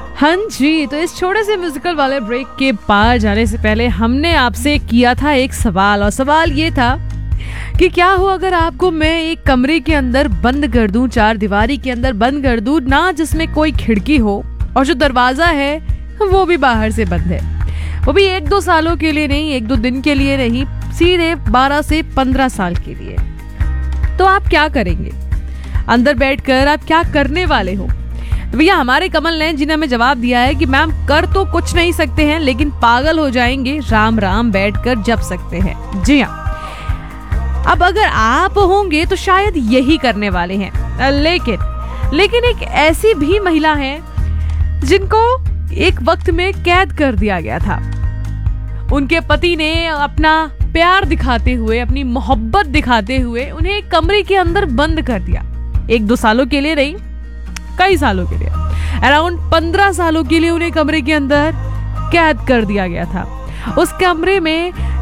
हाँ जी, तो इस छोटे से म्यूजिकल वाले ब्रेक के पार जाने से पहले हमने आपसे किया था एक सवाल, और सवाल ये था कि क्या हो अगर आपको मैं एक कमरे के अंदर बंद कर दूं, चार दीवारी के अंदर बंद कर दूं ना, जिसमें कोई खिड़की हो और जो दरवाजा है वो भी बाहर से बंद है, वो भी 1-2 सालों के लिए नहीं, 1-2 दिन के लिए नहीं, सीधे 12 से 15 साल के लिए, तो आप क्या करेंगे? अंदर बैठकर आप क्या करने वाले हो? तो भैया हमारे कमल ने जिन्हें हमें जवाब दिया है कि मैम कर तो कुछ नहीं सकते हैं, लेकिन पागल हो जाएंगे, राम राम बैठकर जप सकते हैं। जी हाँ, अब अगर आप होंगे तो शायद यही करने वाले हैं, लेकिन एक ऐसी भी महिला है जिनको एक वक्त में कैद कर दिया गया था। उनके पति ने अपना प्यार दिखाते हुए, अपनी मोहब्बत दिखाते हुए उन्हें एक कमरे के अंदर बंद कर दिया, 1-2 सालों के लिए नहीं, कई सालों के लिए, अराउंड 15 सालों के लिए उन्हें कमरे के अंदर कैद कर दिया गया था। उस कमरे में